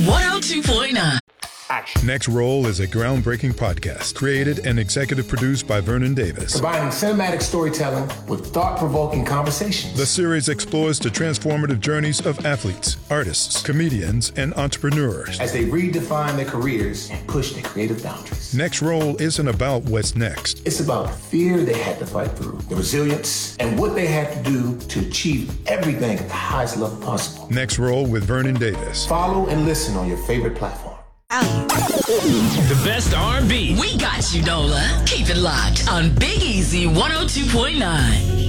102.9. Next Roll is a groundbreaking podcast created and executive produced by Vernon Davis. Combining cinematic storytelling with thought-provoking conversations. The series explores the transformative journeys of athletes, artists, comedians, and entrepreneurs as they redefine their careers and push their creative boundaries. Next Roll isn't about what's next. It's about the fear they had to fight through, the resilience, and what they had to do to achieve everything at the highest level possible. Next Roll with Vernon Davis. Follow and listen on your favorite platform. The best R&B. We got you, Nola. Keep it locked on Big Easy 102.9.